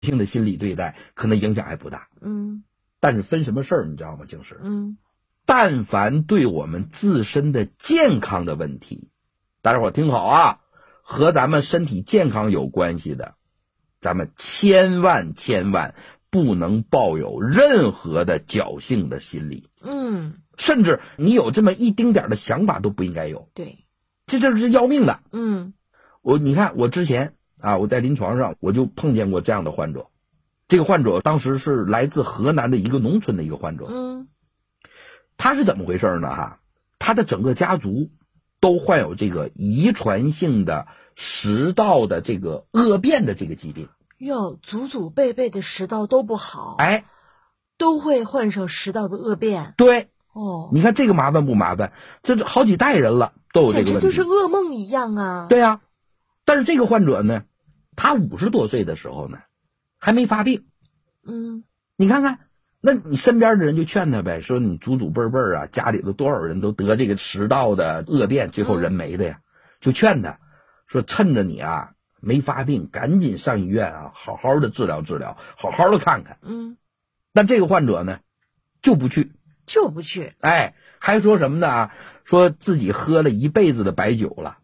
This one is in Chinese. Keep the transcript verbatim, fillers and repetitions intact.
性的心理对待，可能影响还不大。 嗯， 但是分什么事儿，你知道吗？静石， 嗯， 但凡对我们自身的健康的问题，大家伙听好啊，和咱们身体健康有关系的，咱们千万千万不能抱有任何的侥幸的心理。 嗯， 甚至你有这么一丁点的想法都不应该有。 对， 这这是要命的。 嗯， 我你看我之前啊，我在临床上我就碰见过这样的患者。这个患者当时是来自河南的一个农村的一个患者。 嗯， 他是怎么回事呢？哈，他的整个家族都患有这个遗传性的食道的这个恶变的这个疾病。 哟，祖祖辈辈的食道都不好， 哎， 都会患上食道的恶变。 对， 哦， 你看这个麻烦不麻烦？这是好几代人了都有这个问题， 简直就是噩梦一样啊！ 对啊，但是这个患者呢，他五十多岁的时候呢，还没发病。 嗯， 你看看，那你身边的人就劝他呗，说你祖祖辈辈啊，家里头多少人都得这个食道的恶变，最后人没的呀，嗯、就劝他说，趁着你啊没发病，赶紧上医院啊，好好的治疗治疗，好好的看看。 嗯， 但这个患者呢，就不去， 就不去， 哎，还说什么呢？说自己喝了一辈子的白酒了，